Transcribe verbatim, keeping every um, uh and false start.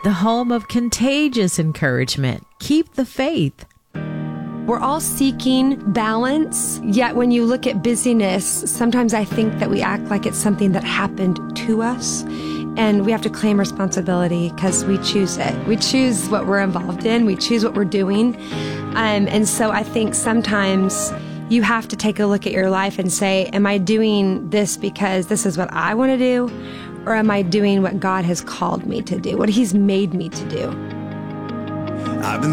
the home of contagious encouragement. Keep the faith. We're all seeking balance, yet when you look at busyness, sometimes I think that we act like it's something that happened to us, and we have to claim responsibility because we choose it. We choose what we're involved in. We choose what we're doing. Um, and so I think sometimes you have to take a look at your life and say, am I doing this because this is what I want to do? Or am I doing what God has called me to do, what He's made me to do? I've been